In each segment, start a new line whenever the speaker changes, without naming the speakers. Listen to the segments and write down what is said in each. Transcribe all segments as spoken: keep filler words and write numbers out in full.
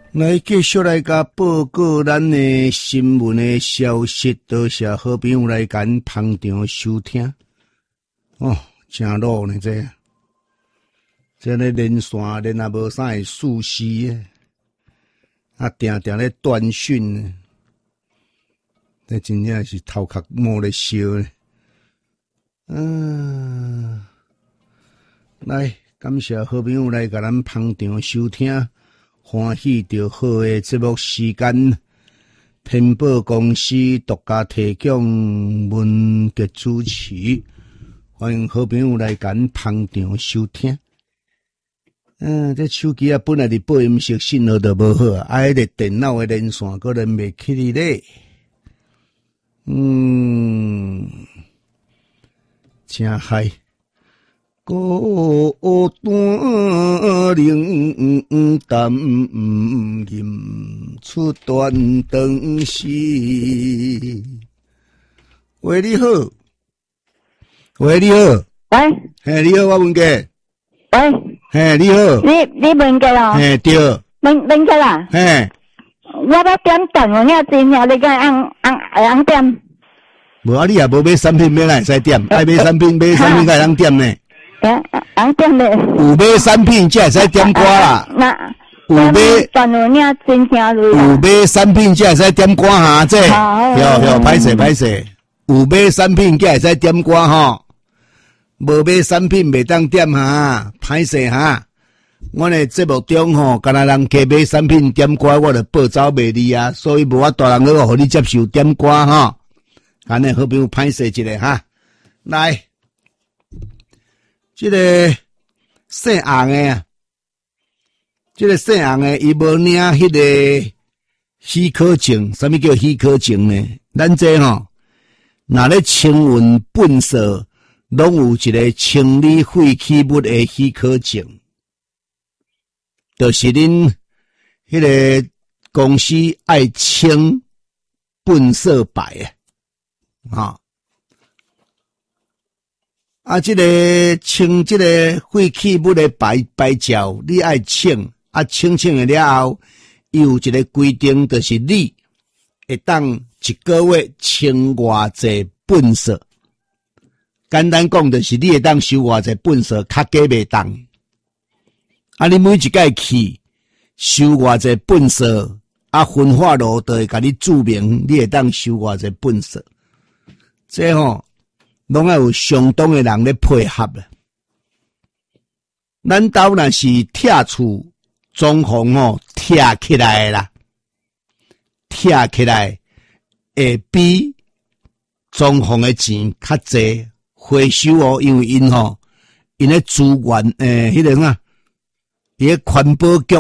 来继续来甲报告咱的新闻的消息，多谢好朋友来咱捧场收听。哦，真路呢这，这咧连线连也无啥会熟悉诶，啊，定定咧断讯呢，这真正是头壳摸咧烧咧。嗯，来感谢好朋友来甲咱捧场收听。欢喜着好诶节目时间，天宝公司独家提供文杰主持，欢迎好朋友来咱捧场收听。嗯，这手机啊本来伫播音室信号就无好，啊，迄个电脑诶连线个连袂起哩咧。嗯，真嗨。孤单冷淡，吟出断肠诗。喂，你好，喂，你好，
喂，
嘿，你好，我文杰。
喂，
嘿，你好，
你你文杰哦？
嘿，对，
文文杰啦。
嘿，
我要点电话呀，真呀，你个按按按点。
无啊，你也无买产品，买哪会使点？爱买产品，买产品才会当点呢。
哎，按点咧。
有买产品才会使点歌啦。
那
有买
电话呀，真听你。
有买产品才会使点歌哈，这。哟哟，歹势歹势。有买产品才会使点歌吼。无买产品袂当点哈，歹势哈。我呢节目中吼，干那人加买产品点歌，我就报走袂离啊，所以无法大人去互你接受点歌吼。安尼好朋友歹势一个哈，来，这个姓洪的啊，这个姓洪的伊无领迄个许可证，什么叫许可证呢？咱这吼，若咧清运本社，拢有一个清理废弃物的许可证，就是恁迄个公司爱清本社牌啊。啊，啊，这个清这个废弃物的牌牌照，你爱清，啊，清清的了后，伊有一个规定，就是你会当一个月清偌济本数。简单讲，就是你会当收偌济本数，较加袂当。啊，你每一届去收偌济本数，啊，分化路就会甲你注明，你会当收偌济本数。这吼，拢要有相当的人咧配合啦。咱兜若是拆厝装潢吼，拆起来啦，拆起来会比装潢的钱较济回收哦，因为因吼，因咧资源诶，迄个啊，伊个环保局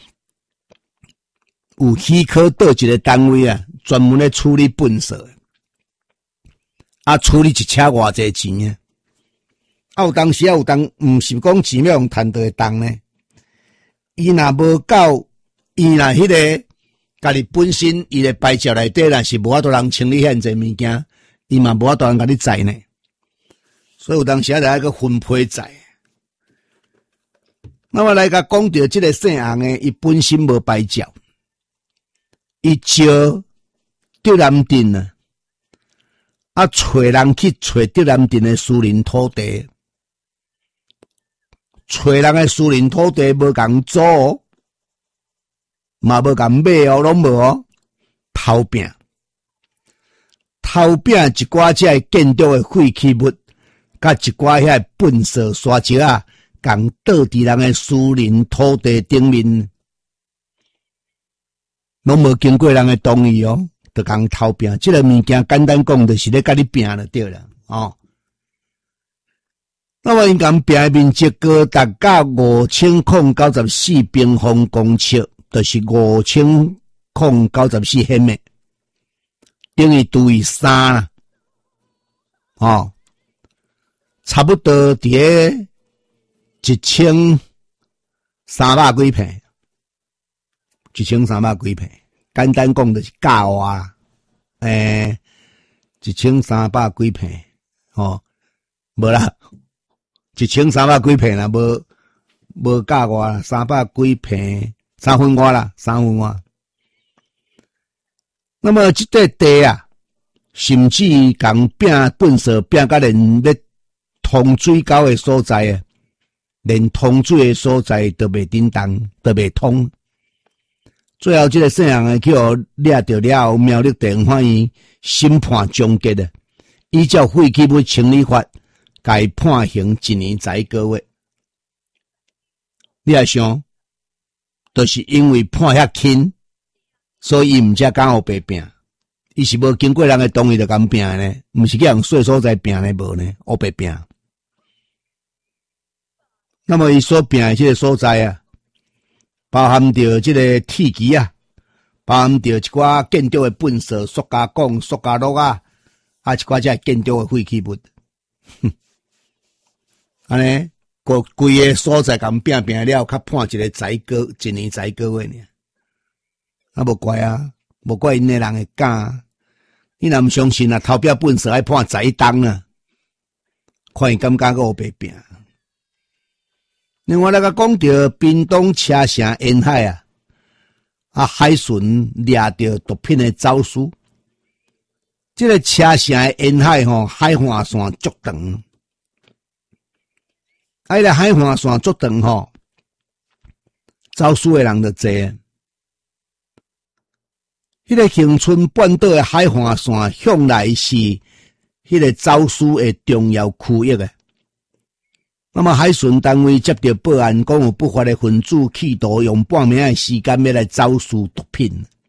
有许可倒一个单位啊，专门咧处理垃圾。啊，处理一车偌济钱啊！啊，有当时啊，有当毋是讲钱要用赚到的当呢。伊若无够，伊若迄个家己本身伊的牌照内底若是无法度人清理遐济物件，伊嘛无法度人甲你载呢。所以有当时啊，来一个分配载。那么来甲讲到即个姓洪的，伊本身无牌照，伊招对南镇啊。啊，找人去找德南镇的私人土地，找人的私人土地无共租，嘛无共买哦，拢无哦，偷拼，偷拼一寡遮建筑的废弃物，甲一寡遐粪扫沙石啊，共倒伫人的私人土地顶面，拢无经过人的同意哦。就共偷拼，即个物件简单讲，就是咧甲你拼就对了哦。那么因共拼的面积高达到五千空九十四平方公尺，就是五千空九十四平米，等于除以三啦，哦，差不多伫个一千三百几平，一千三百几平。简单讲就是价话啦，诶，一千三百几平，吼，无啦，一千三百几平啦，无无价话啦，三百几平， 三分外啦，三分外。那么这块地啊，甚至讲拼粪扫拼甲连要通水沟的所在啊，连通水的所在都袂叮当，都袂通。最后，这个姓杨的去互掠到了后，苗栗地方法院审判终结的，依照废弃物清理法，该判刑一年十一个月。你来想，就是因为判遐轻，所以伊毋才敢互白拼。伊是无经过人的同意就敢拼呢？毋是去用细所在拼呢？无呢？黑白拼。那么伊所拼的这个所在啊，包含着这个铁基啊，包含着一寡建筑的粪扫、塑胶管、塑胶落啊，啊一寡这建筑的废弃物。哼，安尼，个规个所在咁拼拼了，较判一个十个一年十个月呢，啊无怪啊，无怪因个人会敢。你若毋相信啊，投标本事爱判十一档啊，看伊敢敢个白拼。另外那个讲到屏东车城沿海啊，啊海巡掠到毒品的走私，这个车城的沿海吼海岸线足长，啊，迄个海岸线足长吼，走私的人就多。迄个恒春半岛的海岸线向来是迄个走私的重要区域的。那么海巡单位接到报案，讲有不法的分子企图用半暝的时间要来走私毒品。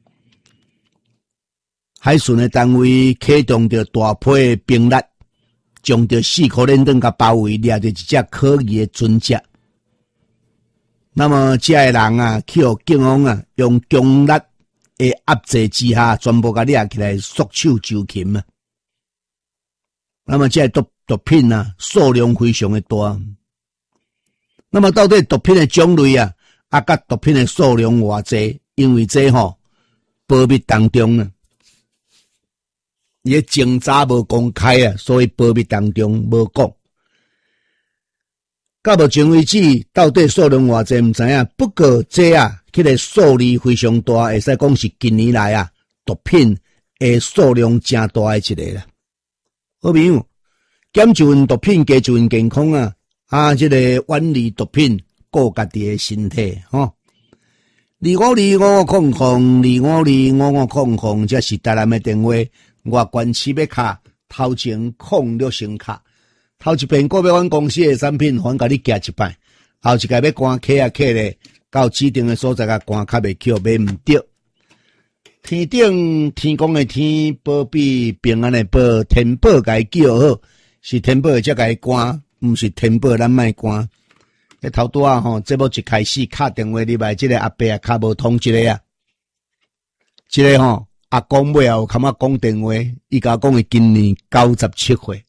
海巡的单位启动着大批的兵力，将着四颗链灯甲包围，掠着一只可疑的船只。那么这个人啊，去互警方啊用强力诶压制之下，全部甲掠起来，束手就擒啊！那么这毒毒品啊，数量非常的大。那么到底毒品的种类啊，啊，甲毒品的数量偌济？因为这吼保密当中呢，伊个侦查无公开啊，所以保密当中无讲。到目前为止，到底数量偌济毋知影。不过这啊，迄个数字非常大，会使讲是近年来啊，毒品诶数量真大诶一个啦。好朋友，减就因毒品，加就因健康啊！啊，这个远离毒品，顾家己诶身体吼。二五二五五空空，二五二五五空空，这是台南诶电话，外关市要卡，头前空六星卡。头一遍购买阮公司诶产品，还甲你寄一摆；后一届要关卡啊卡咧，到指定诶所在甲关卡袂扣，买毋着。天顶天公诶天，保庇平安诶保，天保甲伊叫好，是天保才甲伊关，毋是天保咱莫关。迄头拄啊吼，节目一开始敲电话入来，即个阿伯啊敲无通一个啊，即个吼阿公尾后坎仔讲电话，伊甲我讲伊今年九十七岁。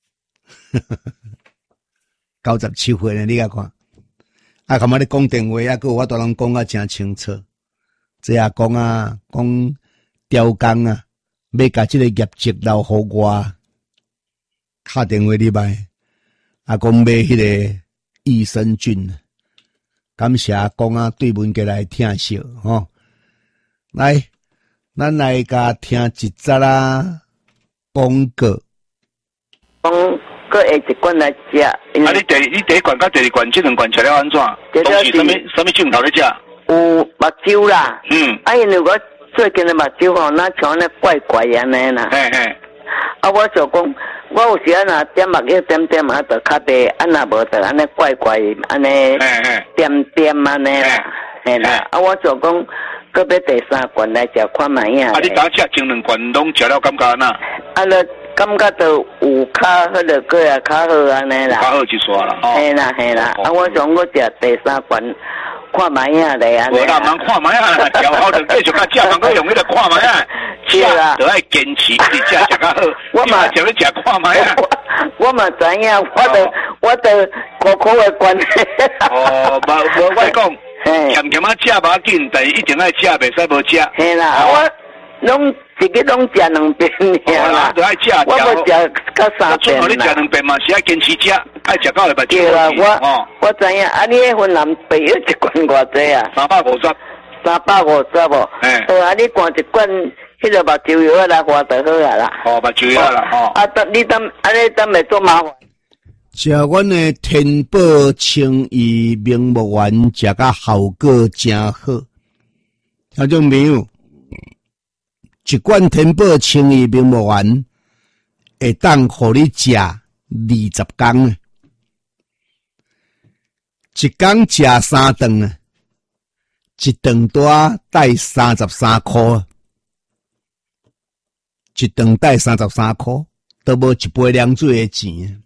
九十七岁呢，你甲看，啊，干嘛咧讲电话啊？个我都能讲啊，真清楚。这啊讲啊，讲雕工啊，要甲这个业绩留互我，敲电话入来，啊，讲买迄个益生菌，感谢讲啊，对文家来听笑吼。来，咱来甲听一则啦，广告。
讲个下一罐来食。啊，
你第你第一罐甲第二罐，这两罐吃了安怎？都是什么什么镜头咧食？
有目睭啦。
嗯。
啊，因为我最近的目睭吼，那像那怪怪安尼啦。
嘿嘿。
啊，我就讲，我有时啊若点目睭点点啊，就较白；啊若无就安尼怪怪安尼。嘿嘿。点点安尼啦，嘿啦。啊，我就讲，搁要第三罐来食看卖影。
啊，你打食前两罐拢食了感觉哪？
啊，了。感觉到有较迄个个啊较好安尼啦，
较好一撮啦，哦，
嘿啦嘿啦，啊，我想我食第三罐看卖影咧安尼。
无啦，通看卖啊，调好就继续甲食，通个用迄个看卖啊，
是啦，
都爱坚持，你食食较好。
我嘛
就咧食看卖啊，
我嘛知影，我都我都苦苦的关系。
哦，无无我讲，咸咸啊食无要紧，但是一定爱食，袂使无食。
嘿啦，我拢。一日拢食两遍尔啦，我要食到三遍啦。你食
两遍嘛，是爱坚持食，爱食到下晡。
对啦，我我知影，啊，你迄份男朋友一罐偌济啊？
三百五十。
三百五十无？哎，好啊，你灌一罐迄个目睭药来花就好啊啦。
哦，目睭药啦，哦。
啊，等你等，安尼等袂做麻烦。
食阮的天宝清益明目丸，食甲效果真好。听众朋友，一罐天宝清益明目丸会当互你食二十工，一工食三顿啊，一顿大带三十三箍，一顿带三十三箍，都无一杯凉水的钱。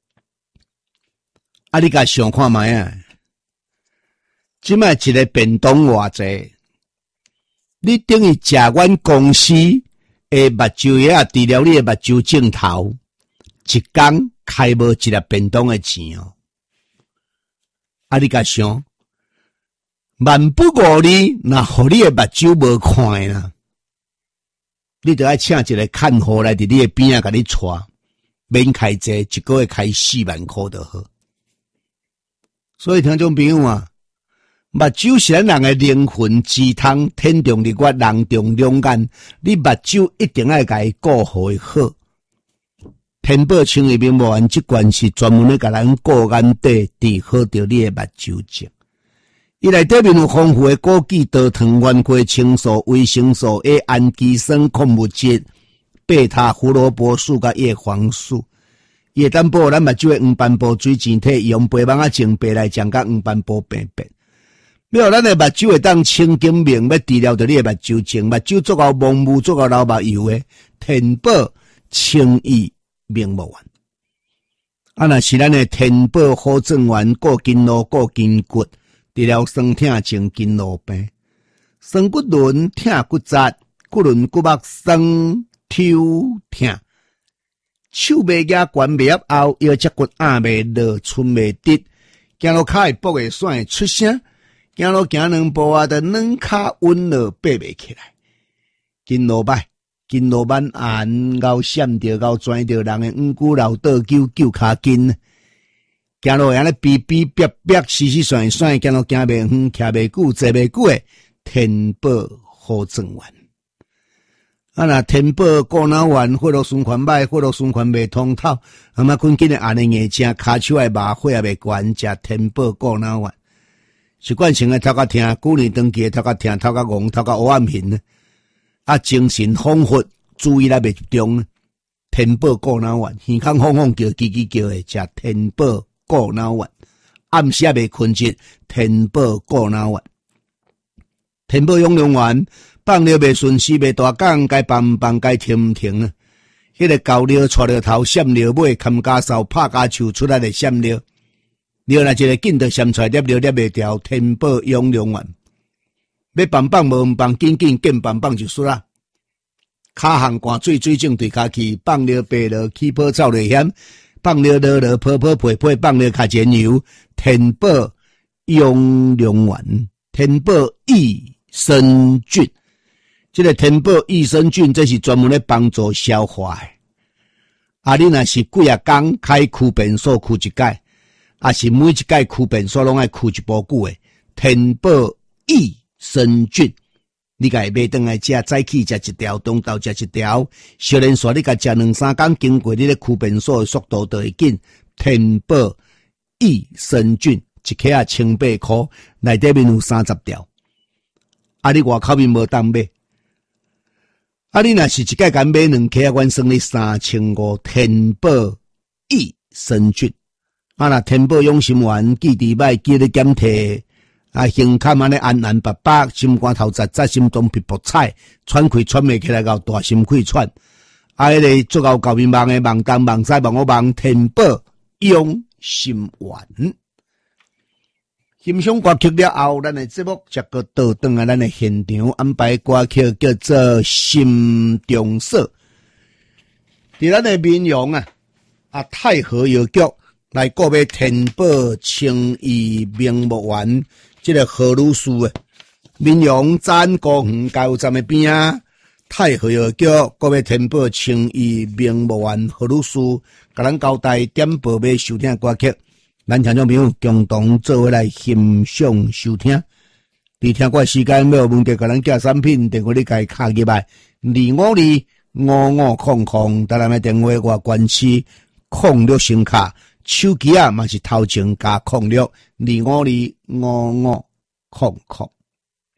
啊！你甲想看卖啊？即摆一个便当偌济？你等于食阮公司的目睭药，治疗你的目睭镜头，一工开无一粒便当的钱哦。啊！你甲想，万不过你，若互你的目睭无看啦，你着爱请一个看护来伫你的边仔甲你带，免开济，一个月开四万块就好。所以听众朋友啊，目睭是咱人的灵魂之汤，天中日月，人中两眼，你目睭一定要甲伊顾好会好。天宝清益明目丸这罐是专门咧甲咱顾眼底治好着你的目睭症。伊内底面有丰富的枸杞、豆糖、元桂、青素、维生素 A、氨基酸、矿物质、贝塔胡萝卜素甲叶黄素。伊会当保咱目睭的黄斑部水晶体，用白网仔净白来将甲黄斑部病变。要有咱的目睭会当清金明，要治疗着你的目睭症，目睭做到蒙雾，做到流目油的天宝清益明目丸。啊，若是咱的天宝好状丸，固筋络、固筋骨，治疗酸痛症、筋络病、酸骨轮、痛骨折、骨轮骨膜酸、抽痛。手袂夹，关袂合后，腰脊骨压袂落，寸袂直，行路骹会跛会甩会出声，行路行两步啊，就软骹稳落爬袂起来。筋络歹，筋络慢按咬闪着，咬拽着人的五骨老倒揪揪骹筋，行路安尼逼逼逼逼，死死甩甩，行路行袂远，徛袂久，坐袂久的天宝好状丸。啊！若天宝顾脑丸，血络循环歹，血络循环袂通透，阿妈困紧的安尼硬正，骹手爱麻，血也袂悬，食天宝顾脑丸。习惯性的头壳痛，旧年长期的头壳痛，头壳戆，头壳黑暗hình，啊，精神恍惚，注意力袂集中。天宝顾脑丸，耳孔晃晃叫，叽叽叫的，食天宝顾脑丸。暗时也袂困着，天宝顾脑丸。天宝养龙丸。放尿袂顺时，袂大讲，该放毋放，该停毋停啊！迄、那个高尿、错尿头、闪尿尾、砍家梢、拍家手出来的闪尿，尿若一个紧就闪出来，尿尿尿袂掉，天宝养龙丸。要放放无毋放，紧紧紧放放就输啦。骹项寒水水肿对骹去，放尿白落起泡走危险，放尿落落泡泡配配，放尿较煎油，天宝养龙丸，天宝益生菌。这个天宝益生菌，这是专门咧帮助消化的。啊，你若是几啊工开驱便所驱一解，啊是每一解驱便所拢爱驱一部久的天宝益生菌，你甲伊买转来食，早起食一条，中昼食一条，小连续你甲食两三工，经过你咧驱便所的速度就会紧。天宝益生菌一克啊千八箍，内底面有三十条，啊你外口面无当买。啊！你若是一届敢买两克，阮算你三千五。天宝益生菌，啊！若天宝养心丸，记伫摆记咧检体，啊，胸坎安尼暗暗白白，心肝头扎扎，心中皮薄彩，喘气喘袂起来，到大心气喘。啊！迄个足够高面梦的梦东梦西梦我梦天宝养心丸。欣赏歌曲了后，咱的节目则个倒转来咱的现场安排歌曲叫做《心中锁》。伫咱的民谣啊，啊太和药局来购买天宝清益明目丸，这个何女士啊，民谣展高园加油站的边啊，太和药局购买天宝清益明目丸，何女士甲咱交代点播要收听歌曲。咱听众朋友共同做伙来欣赏收听。 你听过时间要有问题，甲咱寄产品，电话你家卡入来，二五二五五空空，咱咱的电话我关系空六声卡，手机啊嘛是头前加空六，二五二五五空空。